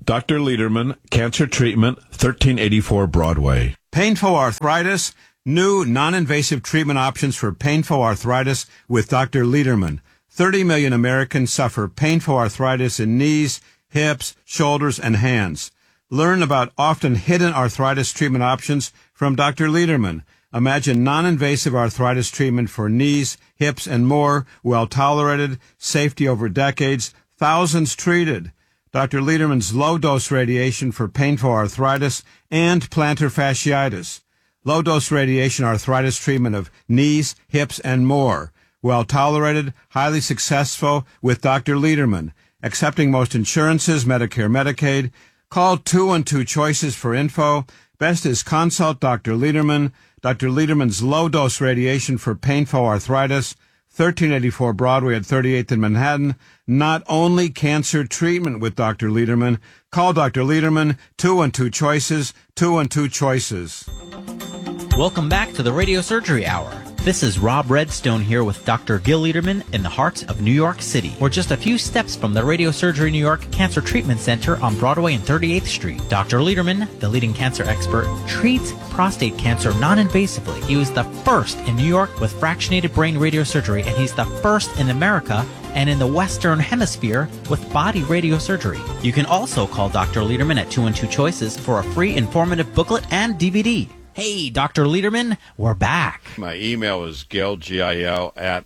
Dr. Lederman, Cancer Treatment, 1384 Broadway. Painful arthritis, new non-invasive treatment options for painful arthritis with Dr. Lederman. 30 million Americans suffer painful arthritis in knees, hips, shoulders, and hands. Learn about often hidden arthritis treatment options from Dr. Lederman. Imagine non-invasive arthritis treatment for knees, hips, and more, well-tolerated, safety over decades, thousands treated. Dr. Lederman's low-dose radiation for painful arthritis and plantar fasciitis. Low-dose radiation arthritis treatment of knees, hips, and more. Well-tolerated, highly successful with Dr. Lederman. Accepting most insurances, Medicare, Medicaid. Call 212 Choices for info. Best is consult Dr. Lederman. Dr. Lederman's low-dose radiation for painful arthritis, 1384 Broadway at 38th in Manhattan. Not only cancer treatment with Dr. Lederman. Call Dr. Lederman, 212 Choices, 212 Choices. Welcome back to the Radio Surgery Hour. This is Rob Redstone here with Dr. Gil Lederman in the heart of New York City. We're just a few steps from the Radio Surgery New York Cancer Treatment Center on Broadway and 38th Street. Dr. Lederman, the leading cancer expert, treats prostate cancer non-invasively. He was the first in New York with fractionated brain radiosurgery, and he's the first in America and in the Western Hemisphere with body radiosurgery. You can also call Dr. Lederman at 212 Choices for a free informative booklet and DVD. Hey, Dr. Lederman, we're back. My email is gil, G-I-L, at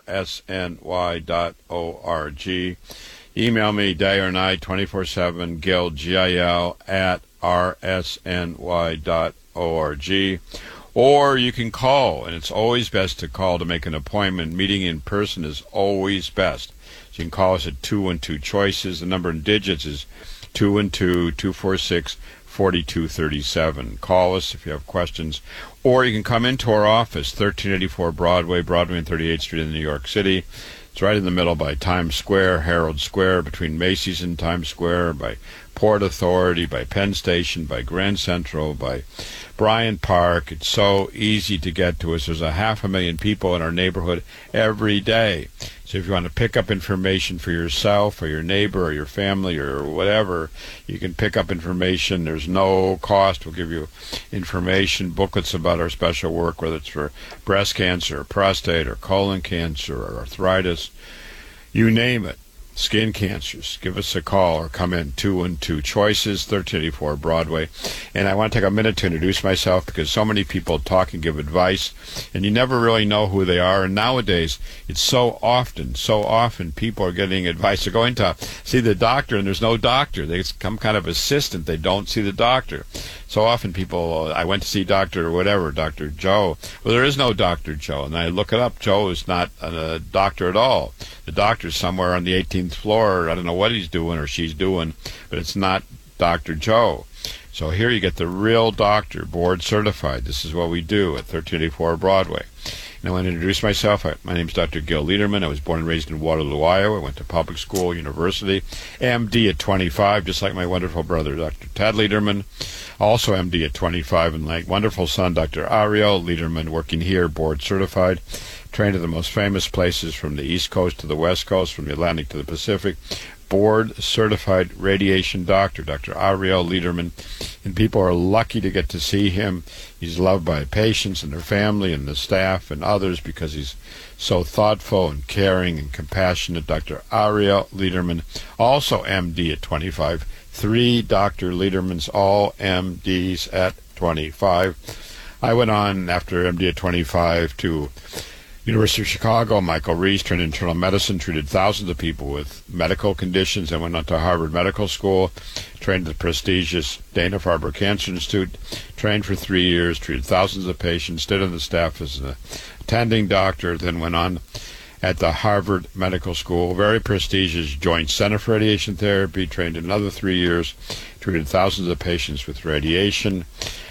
rsny.org. Email me day or night, 24/7, gil, G-I-L, at rsny.org. Or you can call, and it's always best to call to make an appointment. Meeting in person is always best. So you can call us at 212 Choices. The number in digits is 212-246-4237. Call us if you have questions. Or you can come into our office, 1384 Broadway and 38th Street in New York City. It's right in the middle by Times Square, Herald Square, between Macy's and Times Square, by Port Authority, by Penn Station, by Grand Central, by Bryant Park. It's so easy to get to us. There's 500,000 people in our neighborhood every day. So if you want to pick up information for yourself or your neighbor or your family or whatever, you can pick up information. There's no cost. We'll give you information, booklets about our special work, whether it's for breast cancer, or prostate, or colon cancer, or arthritis, you name it. Skin cancers. Give us a call or come in, 212 Choices, 1384 Broadway. And I want to take a minute to introduce myself because so many people talk and give advice, and you never really know who they are. And nowadays, it's so often people are getting advice. They're going to see the doctor, and there's no doctor. They some kind of assistant. They don't see the doctor. So often people, I went to see Dr. whatever, Dr. Joe. Well, there is no Dr. Joe. And I look it up. Joe is not a doctor at all. The doctor's somewhere on the 18th floor. I don't know what he's doing or she's doing, but it's not Dr. Joe. So here you get the real doctor, board certified. This is what we do at 1384 Broadway. And I want to introduce myself. My name is Dr. Gil Lederman. I was born and raised in Waterloo, Iowa. I went to public school, university, MD at 25, just like my wonderful brother, Dr. Ted Lederman, also MD at 25, and my wonderful son, Dr. Ariel Lederman, working here, board certified, trained at the most famous places from the East Coast to the West Coast, from the Atlantic to the Pacific, board certified radiation doctor, Dr. Ariel Lederman, and people are lucky to get to see him. He's loved by patients and their family and the staff and others because he's so thoughtful and caring and compassionate. Dr. Ariel Lederman, also MD at 25. 3 Dr. Ledermans, all MDs at 25. I went on after MD at 25 to University of Chicago. Michael Reese, trained in internal medicine, treated thousands of people with medical conditions, and went on to Harvard Medical School, trained at the prestigious Dana-Farber Cancer Institute, trained for 3 years, treated thousands of patients, stayed on the staff as an attending doctor, then went on at the Harvard Medical School, very prestigious Joint Center for Radiation Therapy, trained another 3 years, treated thousands of patients with radiation.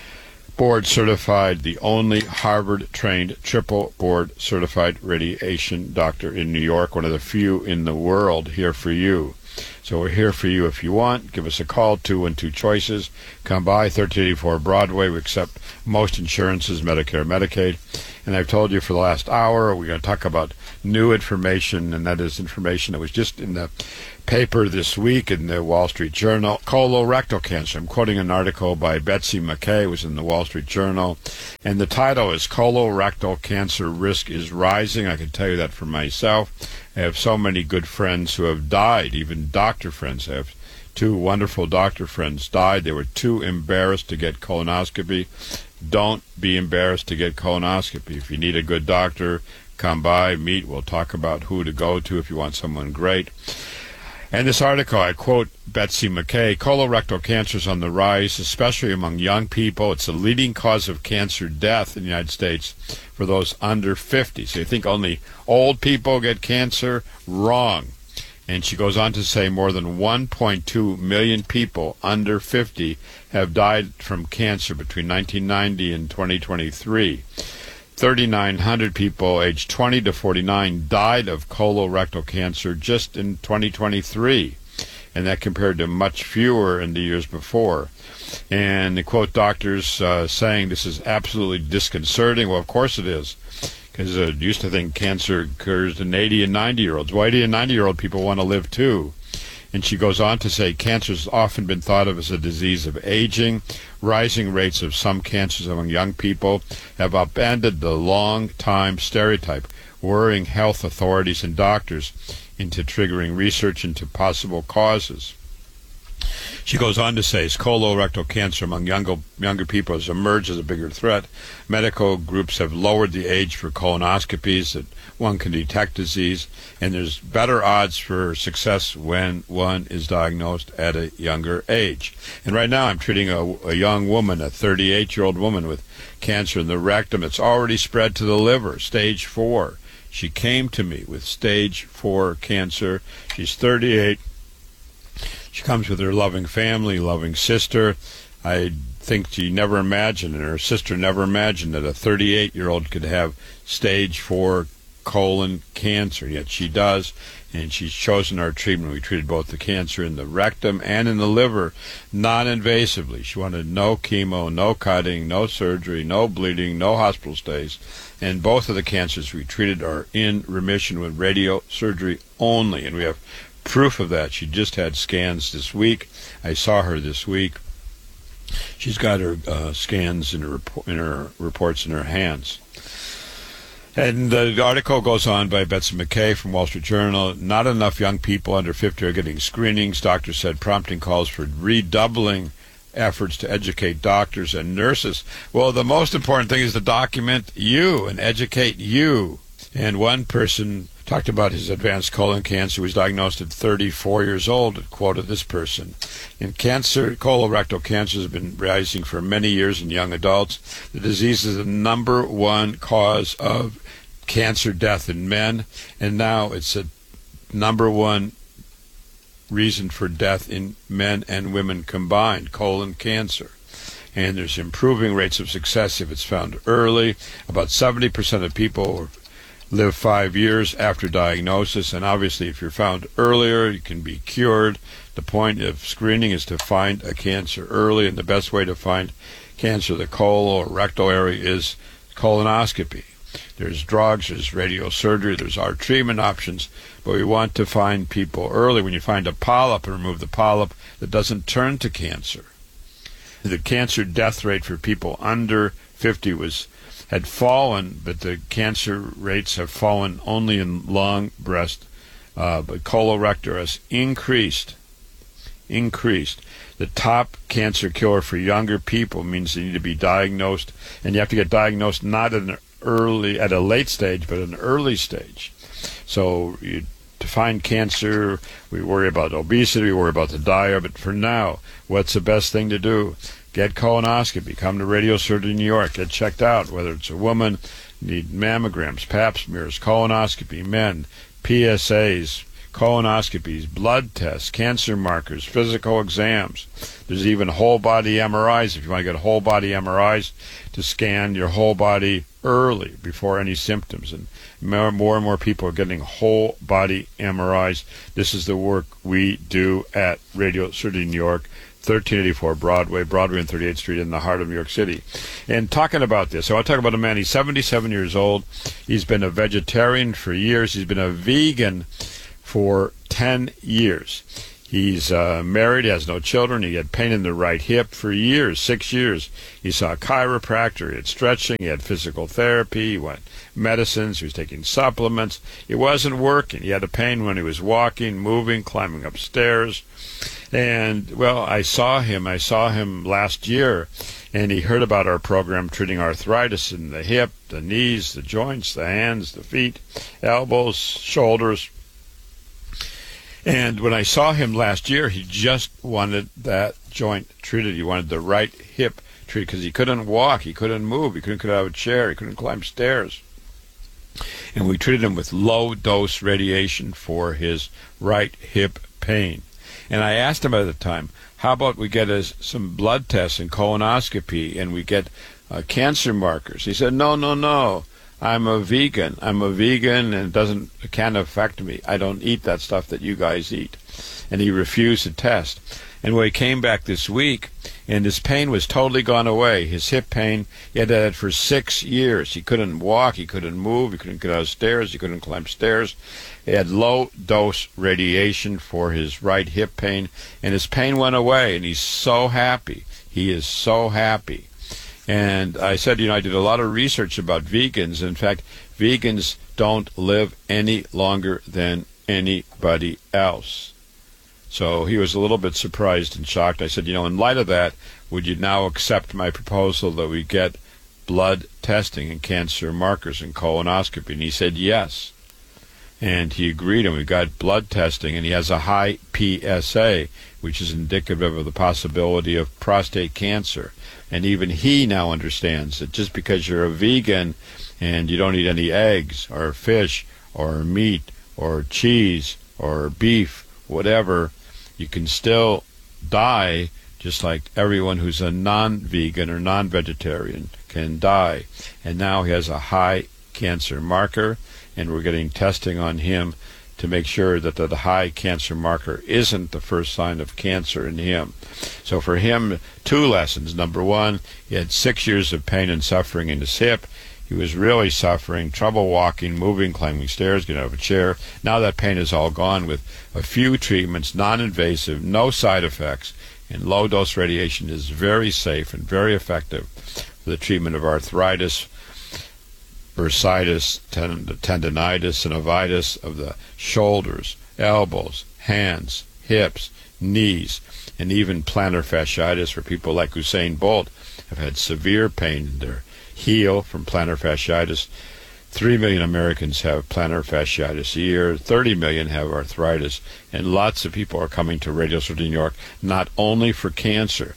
Board certified, the only Harvard-trained triple board certified radiation doctor in New York, one of the few in the world here for you. So we're here for you if you want. Give us a call, 212-CHOICES. Come by, 1384 Broadway. We accept most insurances, Medicare, Medicaid. And I've told you for the last hour, we're going to talk about new information, and that is information that was just in the paper this week in the Wall Street Journal. Colorectal cancer. I'm quoting an article by Betsy McKay. It was in the Wall Street Journal. And the title is Colorectal Cancer Risk is Rising. I can tell you that for myself. I have so many good friends who have died, even doctor friends. I have two wonderful doctor friends died. They were too embarrassed to get colonoscopy. Don't be embarrassed to get colonoscopy. If you need a good doctor, come by, meet. We'll talk about who to go to if you want someone great. And this article, I quote Betsy McKay, colorectal cancer is on the rise, especially among young people. It's the leading cause of cancer death in the United States for those under 50. So you think only old people get cancer? Wrong. And she goes on to say more than 1.2 million people under 50 have died from cancer between 1990 and 2023. 3,900 people aged 20 to 49 died of colorectal cancer just in 2023, and that compared to much fewer in the years before. And they quote doctors saying this is absolutely disconcerting. Well, of course it is, because I used to think cancer occurs in 80 and 90-year-olds. Well, 80 and 90-year-old people want to live too. And she goes on to say cancer has often been thought of as a disease of aging. Rising rates of some cancers among young people have upended the long-time stereotype, worrying health authorities and doctors into triggering research into possible causes. She goes on to say, as colorectal cancer among younger people has emerged as a bigger threat, medical groups have lowered the age for colonoscopies that one can detect disease, and there's better odds for success when one is diagnosed at a younger age. And right now I'm treating a young woman, a 38-year-old woman with cancer in the rectum. It's already spread to the liver, stage 4. She came to me with stage 4 cancer. She's 38. She comes with her loving family, loving sister. I think she never imagined, and her sister never imagined, that a 38-year-old could have stage 4 colon cancer, yet she does, and she's chosen our treatment. We treated both the cancer in the rectum and in the liver non-invasively. She wanted no chemo, no cutting, no surgery, no bleeding, no hospital stays, and both of the cancers we treated are in remission with radiosurgery only, and we have proof of that. She just had scans this week. I saw her this week. She's got her scans in her reports in her hands. And the article goes on by Betsy McKay from Wall Street Journal. Not enough young people under 50 are getting screenings, doctors said, prompting calls for redoubling efforts to educate doctors and nurses. Well, the most important thing is to document you and educate you. And one person talked about his advanced colon cancer. He was diagnosed at 34 years old. It quoted this person. And colorectal cancer has been rising for many years in young adults. The disease is the number one cause of cancer death in men, and now it's a number one reason for death in men and women combined, colon cancer. And there's improving rates of success if it's found early. About 70% of people live 5 years after diagnosis, and obviously if you're found earlier, you can be cured. The point of screening is to find a cancer early, and the best way to find cancer, the colon or rectal area, is colonoscopy. There's drugs, there's radiosurgery, there's our treatment options, but we want to find people early. When you find a polyp and remove the polyp, that doesn't turn to cancer. The cancer death rate for people under 50 had fallen, but the cancer rates have fallen only in lung, breast, but colorectal has increased. The top cancer killer for younger people means they need to be diagnosed, and you have to get diagnosed not at a late stage, but an early stage. So to find cancer, we worry about obesity, we worry about the diet, but for now, what's the best thing to do? Get colonoscopy. Come to Radiosurgery New York. Get checked out, whether it's a woman, need mammograms, pap smears, colonoscopy, men, PSAs, colonoscopies, blood tests, cancer markers, physical exams. There's even whole body MRIs if you want to get whole body MRIs to scan your whole body early before any symptoms. And more and more people are getting whole body MRIs. This is the work we do at Radio Surgery New York, 1384 Broadway and 38th Street in the heart of New York City. And talking about this, I want to talk about a man. He's 77 years old. He's been a vegetarian for years. He's been a vegan for 10 years. He's married, has no children. He had pain in the right hip for years, 6 years. He saw a chiropractor. He had stretching. He had physical therapy. He went medicines. He was taking supplements. It wasn't working. He had a pain when he was walking, moving, climbing upstairs. And, well, I saw him last year, and he heard about our program treating arthritis in the hip, the knees, the joints, the hands, the feet, elbows, shoulders. And when I saw him last year, he just wanted that joint treated. He wanted the right hip treated because he couldn't walk, he couldn't move, he couldn't get out of a chair, he couldn't climb stairs. And we treated him with low-dose radiation for his right hip pain. And I asked him at the time, how about we get us some blood tests and colonoscopy and we get cancer markers? He said, no. I'm a vegan and it can't affect me. I don't eat that stuff that you guys eat. And he refused to test. And when he came back this week, and his pain was totally gone away. His hip pain, he had that for 6 years. He couldn't walk, he couldn't move, he couldn't get out of stairs, he couldn't climb stairs. He had low-dose radiation for his right hip pain, and his pain went away, and he's so happy. He is so happy. And I said, I did a lot of research about vegans. In fact, vegans don't live any longer than anybody else. So he was a little bit surprised and shocked. I said, in light of that, would you now accept my proposal that we get blood testing and cancer markers and colonoscopy? And he said yes. And he agreed, and we got blood testing, and he has a high PSA, which is indicative of the possibility of prostate cancer. And even he now understands that just because you're a vegan and you don't eat any eggs or fish or meat or cheese or beef, whatever, you can still die just like everyone who's a non-vegan or non-vegetarian can die. And now he has a high cancer marker, and we're getting testing on him to make sure that the high cancer marker isn't the first sign of cancer in him. So for him, 2 lessons. Number 1, he had 6 years of pain and suffering in his hip. He was really suffering, trouble walking, moving, climbing stairs, getting out of a chair. Now that pain is all gone with a few treatments, non-invasive, no side effects, and low-dose radiation is very safe and very effective for the treatment of arthritis, bursitis, tendonitis, synovitis of the shoulders, elbows, hands, hips, knees, and even plantar fasciitis, where people like Usain Bolt have had severe pain in their heel from plantar fasciitis. 3 million Americans have plantar fasciitis a year. 30 million have arthritis. And lots of people are coming to Radio Surgery New York, not only for cancer.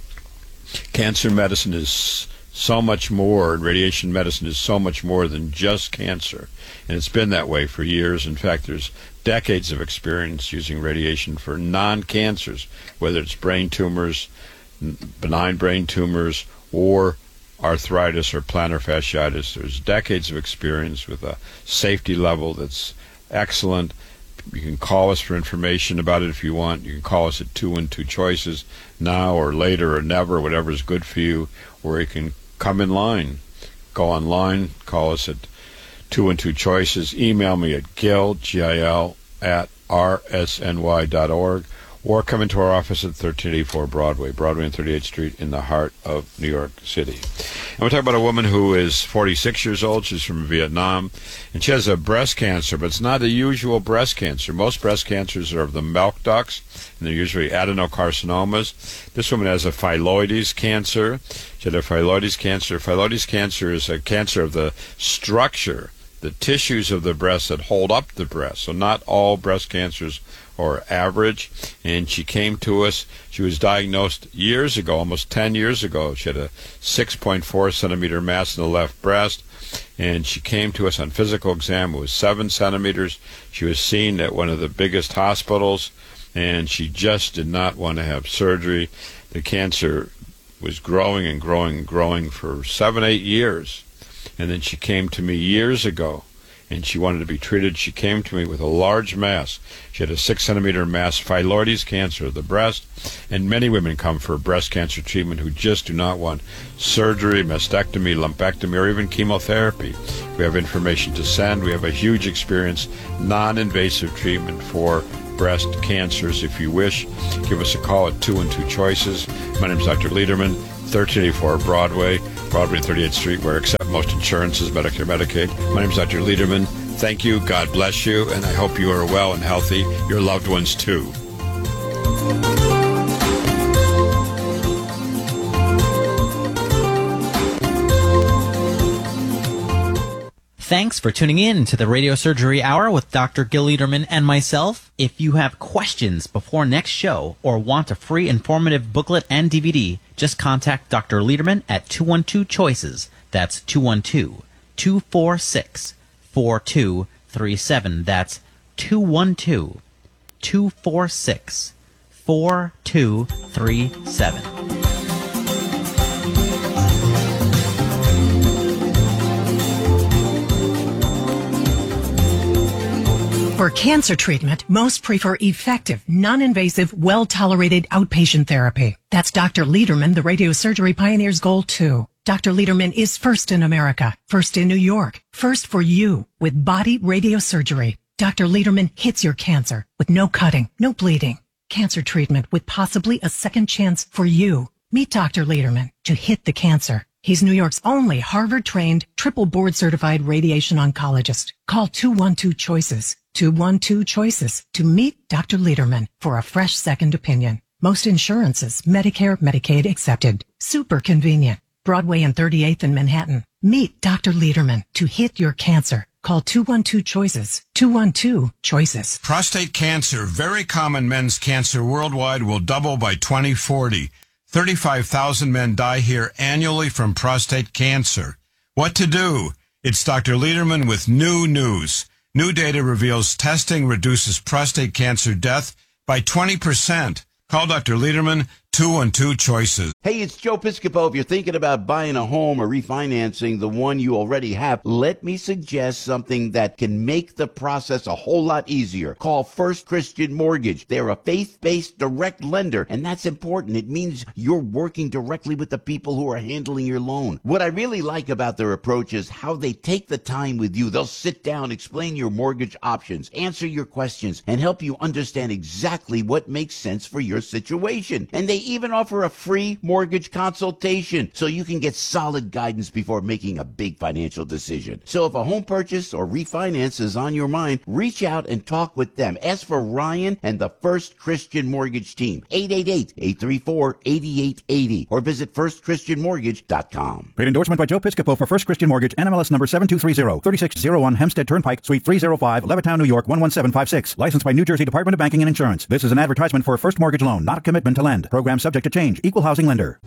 Cancer medicine is so much more, and radiation medicine is so much more than just cancer. And it's been that way for years. In fact, there's decades of experience using radiation for non-cancers, whether it's brain tumors, benign brain tumors, or arthritis or plantar fasciitis. There's decades of experience with a safety level that's excellent. You can call us for information about it if you want. You can call us at 212 Choices, now or later or never, whatever is good for you, or you can come in line. Go online, call us at 212 Choices. Email me at Gil, at rsny.org, or come into our office at 1384 Broadway and 38th Street in the heart of New York City. And we're talking about a woman who is 46 years old. She's from Vietnam, and she has a breast cancer, but it's not a usual breast cancer. Most breast cancers are of the milk ducts, and they're usually adenocarcinomas. This woman has a phyllodes cancer. She had a phyllodes cancer. Phyllodes cancer is a cancer of the structure the tissues of the breast that hold up the breast. So not all breast cancers are average. And she came to us. She was diagnosed years ago, almost 10 years ago. She had a 6.4 centimeter mass in the left breast. And she came to us on physical exam. It was 7 centimeters. She was seen at one of the biggest hospitals, and she just did not want to have surgery. The cancer was growing and growing and growing for 7-8 years. And then she came to me years ago, and she wanted to be treated. She came to me with a large mass. She had a 6 centimeter mass, phylloides cancer of the breast, and many women come for breast cancer treatment who just do not want surgery, mastectomy, lumpectomy, or even chemotherapy. We have information to send. We have a huge experience, non-invasive treatment for breast cancers. If you wish, give us a call at 212 Choices. My name is Dr. Lederman, 1384 Broadway 38th Street, where accept most insurances, Medicare, Medicaid. My name is Dr. Lederman. Thank you. God bless you. And I hope you are well and healthy. Your loved ones, too. Thanks for tuning in to the Radio Surgery Hour with Dr. Gil Lederman and myself. If you have questions before next show or want a free informative booklet and DVD, just contact Dr. Lederman at 212 Choices. That's 212-246-4237. That's 212-246-4237. For cancer treatment, most prefer effective, non-invasive, well-tolerated outpatient therapy. That's Dr. Lederman, the radiosurgery pioneer's goal, too. Dr. Lederman is first in America, first in New York, first for you with body radiosurgery. Dr. Lederman hits your cancer with no cutting, no bleeding. Cancer treatment with possibly a second chance for you. Meet Dr. Lederman to hit the cancer. He's New York's only Harvard-trained, triple board-certified radiation oncologist. Call 212 Choices. 212 Choices to meet Dr. Lederman for a fresh second opinion. Most insurances, Medicare, Medicaid accepted. Super convenient. Broadway and 38th in Manhattan. Meet Dr. Lederman to hit your cancer. Call 212 Choices. 212 Choices. Prostate cancer, very common men's cancer worldwide, will double by 2040. 35,000 men die here annually from prostate cancer. What to do? It's Dr. Lederman with new news. New data reveals testing reduces prostate cancer death by 20%. Call Dr. Lederman, 212 Choices. Hey, it's Joe Piscopo. If you're thinking about buying a home or refinancing the one you already have, let me suggest something that can make the process a whole lot easier. Call First Christian Mortgage. They're a faith-based direct lender, and that's important. It means you're working directly with the people who are handling your loan. What I really like about their approach is how they take the time with you. They'll sit down, explain your mortgage options, answer your questions, and help you understand exactly what makes sense for your situation. And they even offer a free mortgage consultation so you can get solid guidance before making a big financial decision. So if a home purchase or refinance is on your mind, reach out and talk with them. Ask for Ryan and the First Christian Mortgage team, 888-834-8880, or visit firstchristianmortgage.com. Paid endorsement by Joe Piscopo for First Christian Mortgage, NMLS number 7230, 3601 Hempstead Turnpike, Suite 305, Levittown, New York, 11756. Licensed by New Jersey Department of Banking and Insurance. This is an advertisement for a first mortgage loan, not a commitment to lend. Program subject to change. Equal housing lender.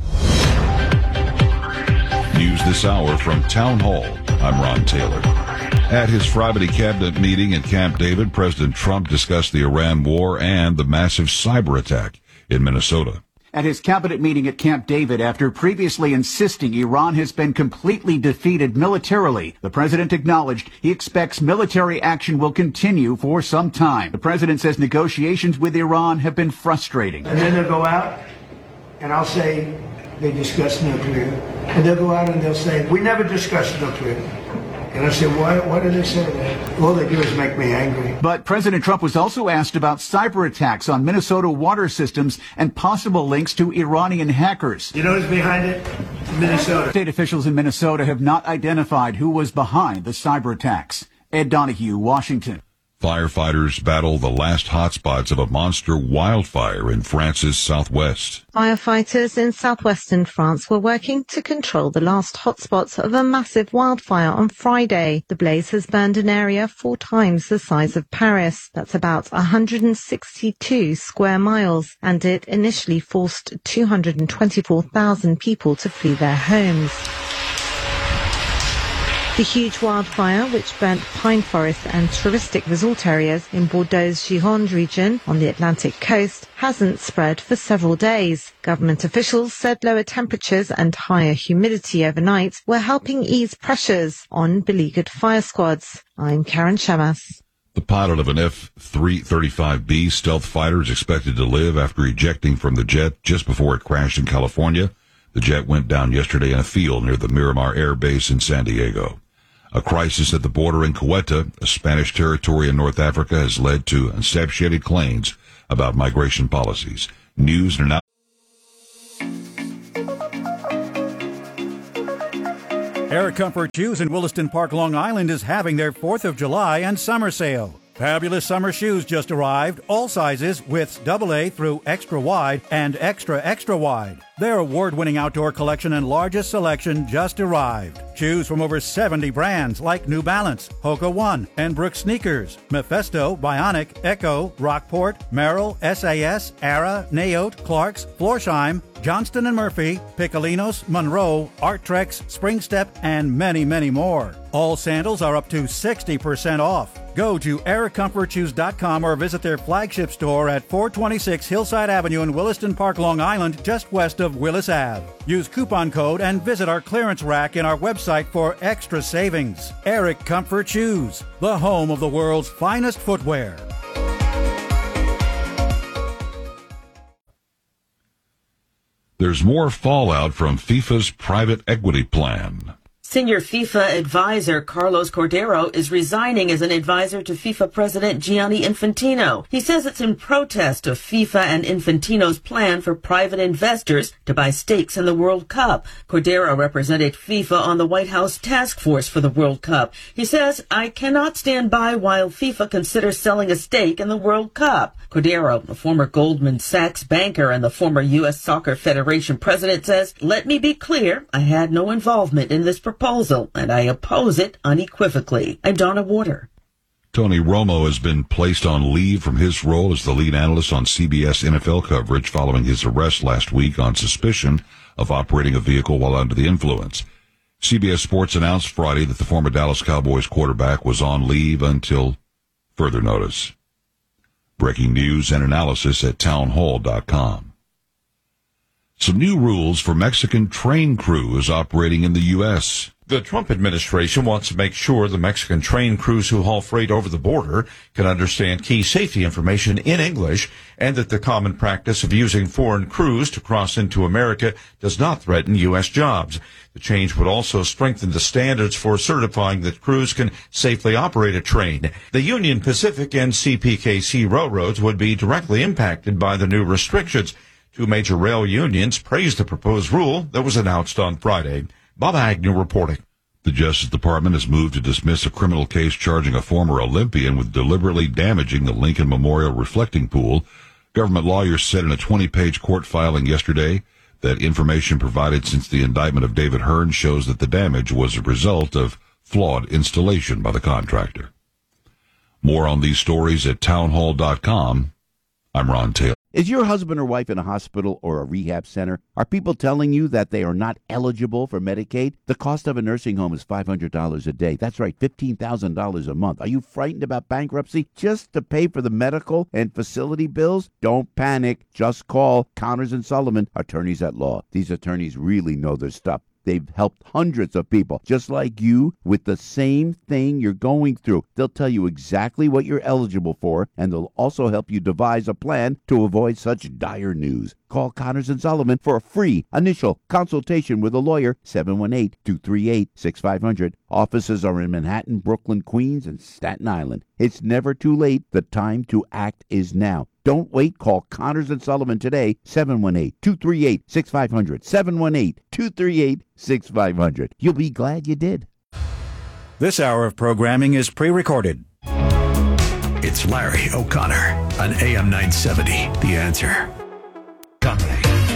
News this hour from Town Hall. I'm Ron Taylor. At his Friday cabinet meeting in Camp David, President Trump discussed the Iran war and the massive cyber attack in Minnesota. At his cabinet meeting at Camp David, after previously insisting Iran has been completely defeated militarily, the president acknowledged he expects military action will continue for some time. The president says negotiations with Iran have been frustrating. And then they'll go out, and I'll say they discussed nuclear. And they'll go out and they'll say, we never discussed nuclear. And I said, why do they say that? All they do is make me angry. But President Trump was also asked about cyber attacks on Minnesota water systems and possible links to Iranian hackers. You know who's behind it? Minnesota. State officials in Minnesota have not identified who was behind the cyber attacks. Ed Donahue, Washington. Firefighters battle the last hotspots of a monster wildfire in France's southwest. Firefighters in southwestern France were working to control the last hotspots of a massive wildfire on Friday. The blaze has burned an area 4 times the size of Paris. That's about 162 square miles, and it initially forced 224,000 people to flee their homes. The huge wildfire, which burnt pine forests and touristic resort areas in Bordeaux's Gironde region on the Atlantic coast, hasn't spread for several days. Government officials said lower temperatures and higher humidity overnight were helping ease pressures on beleaguered fire squads. I'm Karen Shamas. The pilot of an F-335B stealth fighter is expected to live after ejecting from the jet just before it crashed in California. The jet went down yesterday in a field near the Miramar Air Base in San Diego. A crisis at the border in Ceuta, a Spanish territory in North Africa, has led to unsubstantiated claims about migration policies. News and analysis. Air Comfort Shoes in Williston Park, Long Island is having their 4th of July and summer sale. Fabulous summer shoes just arrived, all sizes, widths AA through extra wide and extra wide. Their award-winning outdoor collection and largest selection just arrived. Shoes from over 70 brands like New Balance, Hoka One, and Brooks Sneakers, Mephisto, Bionic, Echo, Rockport, Merrill, SAS, Ara, Naote, Clarks, Florsheim, Johnston & Murphy, Piccolinos, Monroe, Arttrex, Springstep, and many, many more. All sandals are up to 60% off. Go to aircomfortshoes.com or visit their flagship store at 426 Hillside Avenue in Williston Park, Long Island, just west of Willis Ave. Use coupon code and visit our clearance rack in our website for extra savings. Eric Comfort Shoes, the home of the world's finest footwear. There's more fallout from FIFA's private equity plan. Senior FIFA advisor Carlos Cordero is resigning as an advisor to FIFA President Gianni Infantino. He says it's in protest of FIFA and Infantino's plan for private investors to buy stakes in the World Cup. Cordero represented FIFA on the White House task force for the World Cup. He says, "I cannot stand by while FIFA considers selling a stake in the World Cup." Cordero, a former Goldman Sachs banker and the former U.S. Soccer Federation president, says, "Let me be clear, I had no involvement in this proposal, and I oppose it unequivocally." I'm Donna Warder. Tony Romo has been placed on leave from his role as the lead analyst on CBS NFL coverage following his arrest last week on suspicion of operating a vehicle while under the influence. CBS Sports announced Friday that the former Dallas Cowboys quarterback was on leave until further notice. Breaking news and analysis at townhall.com. Some new rules for Mexican train crews operating in the U.S. The Trump administration wants to make sure the Mexican train crews who haul freight over the border can understand key safety information in English, and that the common practice of using foreign crews to cross into America does not threaten U.S. jobs. The change would also strengthen the standards for certifying that crews can safely operate a train. The Union Pacific and CPKC railroads would be directly impacted by the new restrictions. Two major rail unions praised the proposed rule that was announced on Friday. Bob Agnew reporting. The Justice Department has moved to dismiss a criminal case charging a former Olympian with deliberately damaging the Lincoln Memorial reflecting pool. Government lawyers said in a 20-page court filing yesterday that information provided since the indictment of David Hearn shows that the damage was a result of flawed installation by the contractor. More on these stories at townhall.com. I'm Ron Taylor. Is your husband or wife in a hospital or a rehab center? Are people telling you that they are not eligible for Medicaid? The cost of a nursing home is $500 a day. That's right, $15,000 a month. Are you frightened about bankruptcy just to pay for the medical and facility bills? Don't panic. Just call Connors & Sullivan, attorneys at law. These attorneys really know their stuff. They've helped hundreds of people just like you with the same thing you're going through. They'll tell you exactly what you're eligible for, and they'll also help you devise a plan to avoid such dire news. Call Connors & Sullivan for a free initial consultation with a lawyer, 718-238-6500. Offices are in Manhattan, Brooklyn, Queens, and Staten Island. It's never too late. The time to act is now. Don't wait. Call Connors & Sullivan today, 718-238-6500, 718-238-6500. You'll be glad you did. This hour of programming is pre-recorded. It's Larry O'Connor on AM 970. The Answer. Company.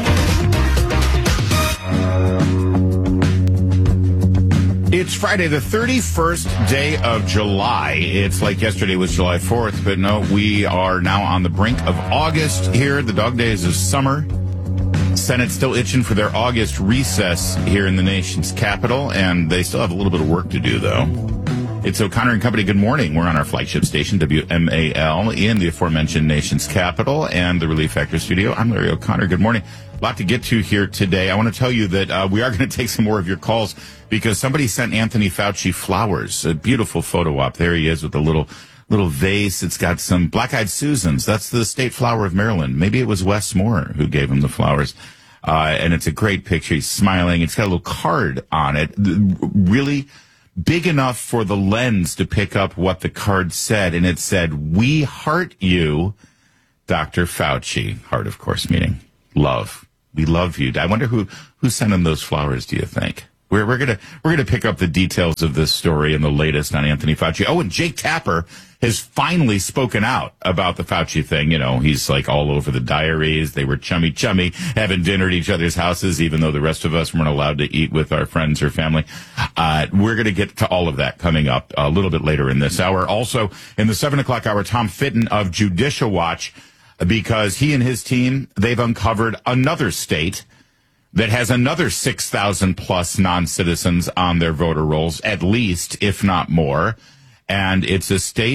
It's Friday, the 31st day of July. It's like yesterday was July 4th, but no, we are now on the brink of August here. The dog days of summer. Senate's still itching for their August recess here in the nation's capital, and they still have a little bit of work to do, though. It's O'Connor and Company. Good morning. We're on our flagship station, WMAL, in the aforementioned nation's capital and the Relief Factor studio. I'm Larry O'Connor. Good morning. A lot to get to here today. I want to tell you that we are going to take some more of your calls because somebody sent Anthony Fauci flowers. A beautiful photo op. There he is with a little vase. It's got some black-eyed Susans. That's the state flower of Maryland. Maybe it was Wes Moore who gave him the flowers. And it's a great picture. He's smiling. It's got a little card on it. Really big enough for the lens to pick up what the card said. And it said, "We heart you, Dr. Fauci." Heart, of course, meaning love. We love you. I wonder who sent him those flowers, do you think? We're gonna pick up the details of this story and the latest on Anthony Fauci. Oh, and Jake Tapper has finally spoken out about the Fauci thing. You know, he's like all over the diaries. They were chummy, having dinner at each other's houses, even though the rest of us weren't allowed to eat with our friends or family. We're going to get to all of that coming up a little bit later in this hour. Also, in the 7 o'clock hour, Tom Fitton of Judicial Watch, because he and his team, they've uncovered another state that has another 6,000 plus non-citizens on their voter rolls, at least, if not more. And it's a state